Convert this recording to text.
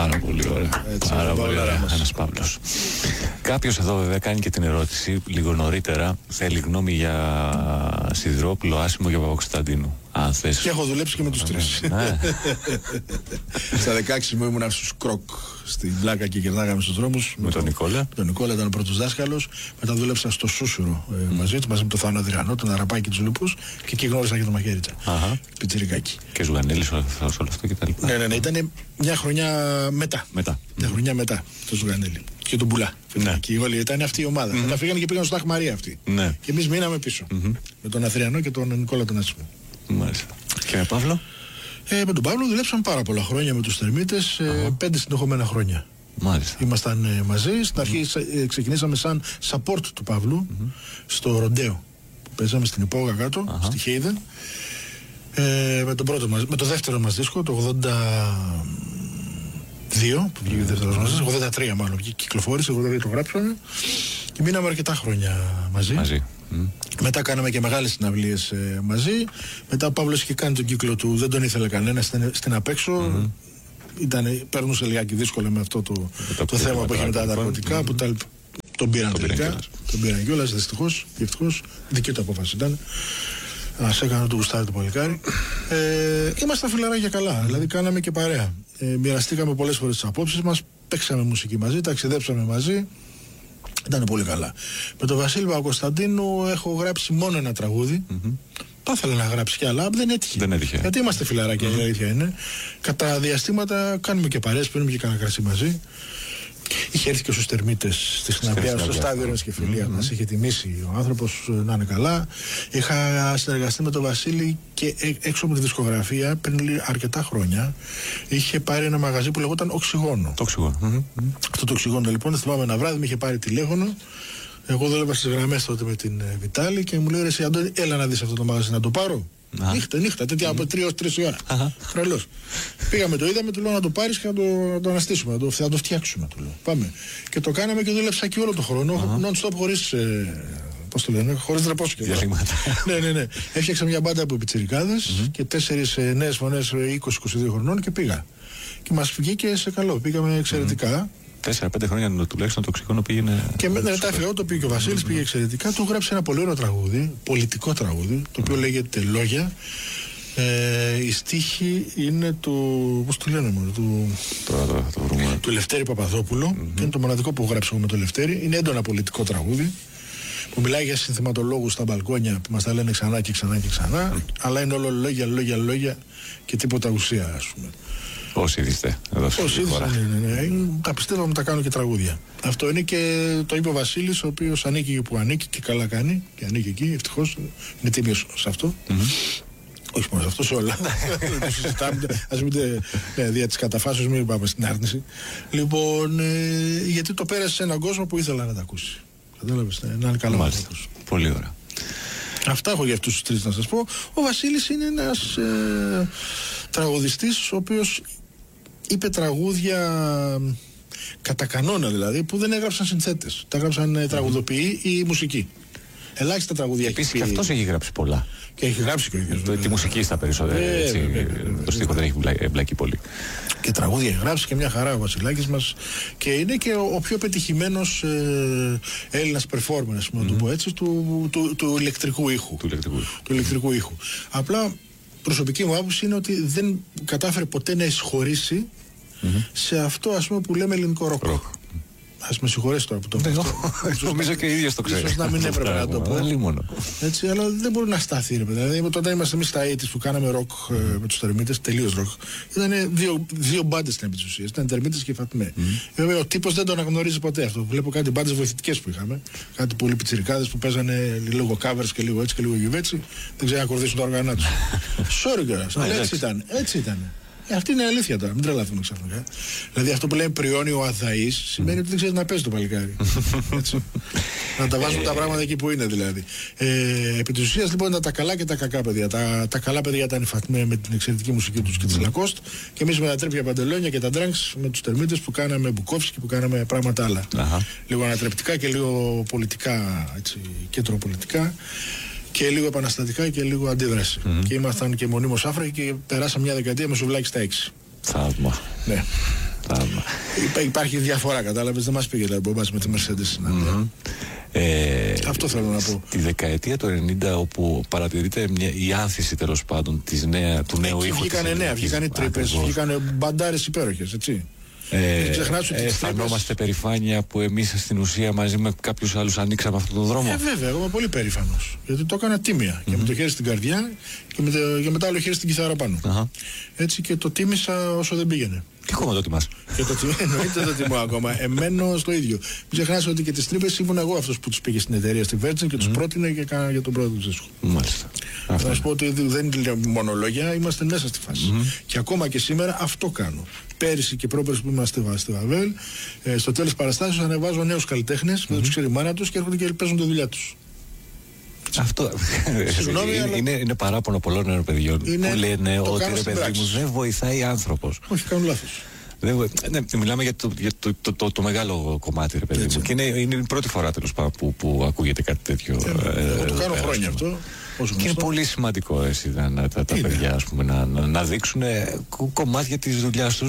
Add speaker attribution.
Speaker 1: Πάρα πολύ ωραία. Πάρα πολύ ωραία. Ένας Παύλος. Κάποιος εδώ βέβαια κάνει και την ερώτηση λίγο νωρίτερα. Θέλει γνώμη για Σιδηρόπουλο, Άσημο και Παπακοσταντίνου. Αν θες.
Speaker 2: Και έχω δουλέψει και με τους τρεις. Στα 16 μου ήμουν στους Κροκ στην Πλάκα και γυρνάγαμε στους δρόμους.
Speaker 1: Με τον Νικόλα.
Speaker 2: Τον Νικόλα ήταν ο πρώτος δάσκαλος. Μετά δούλεψα στο Σούσουρο μαζί του, μαζί με τον Θάνο Αδριανό, τον Αραπάκη και τους λοιπούς. Και εκεί γνώρισα και τον Μαχαίριτσα. Πιτσιρικάκι.
Speaker 1: Και Ζουγανέλης, όλο αυτό κτλ.
Speaker 2: Ναι, ήταν μια χρονιά μετά. Μια χρονιά μετά το Ζουγανέλη. Και τον Πουλά.
Speaker 1: Ναι.
Speaker 2: Και όλοι ήταν αυτή η ομάδα. Μετά φύγανε και πήγαν στο Αχμαρία αυτοί.
Speaker 1: Ναι.
Speaker 2: Και εμείς μείναμε πίσω. Με τον Αδριανό και τον Νικόλα τον Άσημο.
Speaker 1: Μάλιστα. Και με Παύλο.
Speaker 2: Με τον Παύλο δουλέψαμε πάρα πολλά χρόνια με τους Θερμίτες, 5 συνεχόμενα χρόνια.
Speaker 1: Μάλιστα.
Speaker 2: Ήμασταν μαζί. Στην αρχή ξεκινήσαμε σαν support του Παύλου στο Ροντέο που παίζαμε στην Υπόγα κάτω, στη Χέιδεν. Με το δεύτερο μας δίσκο, το 82 που βγήκε ο δεύτερος μας δίσκο, 83 μάλλον, κυκλοφόρησε, 83 το γράψαμε και μείναμε αρκετά χρόνια μαζί. Μετά κάναμε και μεγάλες συναυλίες μαζί. Μετά ο Παύλος είχε κάνει τον κύκλο του, δεν τον ήθελε κανένα στην απέξω. Παίρνουσε λιγάκι δύσκολα με αυτό το θέμα που είχε με τα ναρκωτικά που τον πήραν τελικά. Τον πήραν κιόλας, δυστυχώς και ευτυχώς. Δική του απόφαση ήταν. Ας έκανε το γουστάρι του παλικάρι. Ήμασταν φιλαράκια καλά, δηλαδή κάναμε και παρέα. Μοιραστήκαμε πολλές φορές τις απόψεις μας, παίξαμε μουσική μαζί, ταξιδέψαμε μαζί. Ήταν πολύ καλά. Με τον Βασίλη Παπακοσταντίνου έχω γράψει μόνο ένα τραγούδι. Θα ήθελα να γράψει κι άλλα, δεν έτυχε. Γιατί είμαστε φιλαράκια, η αλήθεια είναι. Κατά διαστήματα κάνουμε και παρέες, παίρνουμε και κανένα κρασί μαζί. Είχε έρθει και στους Θερμίτες στη Συναπιά, στο στάδιο και φιλία μας. Είχε τιμήσει ο άνθρωπος, να είναι καλά. Είχα συνεργαστεί με τον Βασίλη και έξω από τη δισκογραφία πριν αρκετά χρόνια. Είχε πάρει ένα μαγαζί που λεγόταν Οξυγόνο. Αυτό το Οξυγόνο λοιπόν, θυμάμαι ένα βράδυ, με είχε πάρει τηλέφωνο. Εγώ δούλευα στις γραμμές τότε με την Βιτάλη και μου λέει: «Ρε εσύ Αντώνη, έλα να δεις αυτό το μαγαζί, να το πάρω». Νύχτα, τέτοια από 3 ως 3 η ώρα. Χρελός. Πήγαμε, το είδαμε, του λέω να το πάρεις και να το αναστήσουμε, να το φτιάξουμε. Του λέω. Πάμε. Και το κάναμε και δούλεψα και όλο το χρόνο, non-stop χωρίς. Πώς το λένε, χωρίς ρεπός και ναι. Έφτιαξα μια μπάντα από πιτσιρικάδες και 4 νέες φωνές 20-22 χρονών και πήγα. Και μας βγήκε σε καλό, πήγαμε εξαιρετικά.
Speaker 1: 4-5 χρόνια τουλάχιστον το Οξυγόνο πήγαινε. Και
Speaker 2: μετά έφυγε το πήγε και ο Βασίλης, πήγε εξαιρετικά. Του γράψε ένα πολύ ωραίο τραγούδι, πολιτικό τραγούδι, το οποίο λέγεται Λόγια. Η στίχη είναι του. Πώς το λένε μόνο, του Λευτέρη Παπαδόπουλο. Και είναι το μοναδικό που γράψαμε με το Λευτέρη. Είναι έντονα πολιτικό τραγούδι. Που μιλάει για συνθηματολόγους στα μπαλκόνια που μας τα λένε ξανά και ξανά και ξανά. Αλλά είναι όλο λόγια και τίποτα ουσία, ας πούμε.
Speaker 1: Όσοι είδηστε εδώ στη χώρα.
Speaker 2: Ναι. Τα πιστεύω, τα κάνω και τραγούδια. Αυτό είναι και το είπε ο Βασίλης, ο οποίος ανήκει που ανήκει και καλά κάνει. Και ανήκει εκεί, ευτυχώς. Είναι τίμιος σε αυτό. Όχι μόνο σε αυτό, σε όλα. Ας μην δια της καταφάσεως, μην πάμε στην άρνηση. Λοιπόν, γιατί το πέρασε σε έναν κόσμο που ήθελα να τα ακούσει. Κατάλαβες, να είναι καλό άνθρωπος.
Speaker 1: Πολύ ωραία.
Speaker 2: Αυτά έχω για αυτούς τους τρεις να σας πω. Ο Βασίλης είναι ένας τραγουδιστής ο οποίος είπε τραγούδια κατά κανόνα, δηλαδή, που δεν έγραψαν συνθέτες. Τα έγραψαν τραγουδοποιοί ή μουσικοί. Ελάχιστα τραγούδια.
Speaker 1: Επίσης και αυτός έχει γράψει πολλά.
Speaker 2: Και έχει γράψει και ο ίδιος.
Speaker 1: Τη μουσική στα περισσότερα. Το στίχο δεν έχει εμπλακεί πολύ.
Speaker 2: Και τραγούδια έχει γράψει και μια χαρά ο Βασιλάκης μας. Και είναι και ο πιο πετυχημένος Έλληνας performer, να το πω έτσι, του ηλεκτρικού ήχου. Του ηλεκτρικού ήχου. Απλά προσωπική μου άποψη είναι ότι δεν κατάφερε ποτέ να εισχωρήσει σε αυτό, ας πούμε, που λέμε ελληνικό ροκ. Ας με συγχωρέσει τώρα που το πω.
Speaker 1: Νομίζω και ίδιος το ξέρει.
Speaker 2: Ίσως να μην έπρεπε να το πω. Έτσι, αλλά δεν μπορεί να σταθεί, ρε παιδί. Δηλαδή, όταν είμαστε εμείς στα 80's που κάναμε ροκ με τους Θερμίτες, τελείως ροκ, ήταν δύο μπάντες στην επί της ουσίας. Ήταν Θερμίτες και Φατμέ. Βέβαια, ο τύπος δεν το αναγνωρίζει ποτέ αυτό. Βλέπω κάτι μπάντες βοηθητικές που είχαμε. Κάτι πολύ πιτσιρικάδες που παίζανε λίγο covers και λίγο έτσι και λίγο γιουβέτσι. Δεν ξέρουν να κορδίσουν τα όργανα τους. Sorry, girls. Αλλά έτσι ήταν. Αυτή είναι η αλήθεια τώρα, μην τρελαθούμε ξαφνικά. Δηλαδή αυτό που λέμε πριώνει ο αδαής σημαίνει ότι δεν ξέρει να παίζει το παλικάρι. Να τα βάζουμε τα πράγματα εκεί που είναι δηλαδή. Επί της ουσίας λοιπόν ήταν τα καλά και τα κακά παιδιά. Τα καλά παιδιά ήταν η Φατμέ με την εξαιρετική μουσική τους και τη Λακόστ. Και εμείς με τα τρέπια παντελόνια και τα ντράγκς με τους Θερμίτες που κάναμε Μπουκόφσκι, που κάναμε πράγματα άλλα. Λίγο ανατρεπτικά και λίγο πολιτικά, έτσι, κεντροπολιτικά. Και λίγο επαναστατικά και λίγο αντίδραση. Και ήμασταν και μονίμως άφραγοι και περάσαμε μια δεκαετία με σουβλάκι στα 6.
Speaker 1: Θαύμα.
Speaker 2: Ναι. Υπάρχει διαφορά, κατάλαβες, δεν μας πήγε δηλαδή με τη Mercedes. Αυτό θέλω να πω.
Speaker 1: Τη δεκαετία του 90, όπου παρατηρείται η άνθηση τέλος πάντων του νέου ήχου.
Speaker 2: Βγήκαν οι τρύπες, βγήκαν μπαντάρες υπέροχες, έτσι.
Speaker 1: Αισθανόμαστε περηφάνεια που εμείς στην ουσία μαζί με κάποιους άλλους ανοίξαμε αυτόν τον δρόμο.
Speaker 2: Βέβαια, εγώ είμαι πολύ περήφανος. Γιατί το έκανα τίμια. Και με το χέρι στην καρδιά και με το άλλο χέρι στην κιθάρα πάνω. Έτσι, και το τίμησα όσο δεν πήγαινε.
Speaker 1: Τι ακόμα το τιμάς?
Speaker 2: Εννοείται το τιμώ ακόμα. Εμένω στο ίδιο. Μην ξεχνάς ότι και τις τρύπες ήμουν εγώ αυτός που τους πήγε στην εταιρεία στη Virgin και τους πρότεινε και έκανα για τον πρώτο του δίσκο.
Speaker 1: Μάλιστα.
Speaker 2: Θα σου πω ότι δεν είναι μόνο λόγια, είμαστε μέσα στη φάση. Και ακόμα και σήμερα αυτό κάνω. Πέρυσι και πρόπερσι που είμαστε στη Βαβέλ, στο τέλος παραστάσεως ανεβάζω νέους καλλιτέχνες, δεν τους ξέρει η μάνα τους και έρχονται και παίζουν τη δουλειά τους.
Speaker 1: Αυτό είναι παράπονο πολλών νέων παιδιών που λένε ότι ρε παιδί μου δεν βοηθάει άνθρωπος.
Speaker 2: Όχι, κάνουν λάθος.
Speaker 1: Μιλάμε για το μεγάλο κομμάτι, ρε παιδί μου. Και είναι η πρώτη φορά τέλος πάντων που ακούγεται κάτι τέτοιο.
Speaker 2: Εγώ το κάνω χρόνια αυτό.
Speaker 1: Και είναι πολύ σημαντικό τα παιδιά, ας πούμε, να δείξουν κομμάτια της δουλειάς τους